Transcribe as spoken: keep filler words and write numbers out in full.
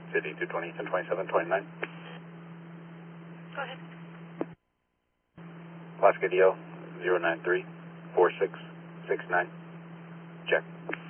City two twenty, ten twenty-seven, twenty-nine. Go ahead. Alaska D L zero nine three four six six nine. Check.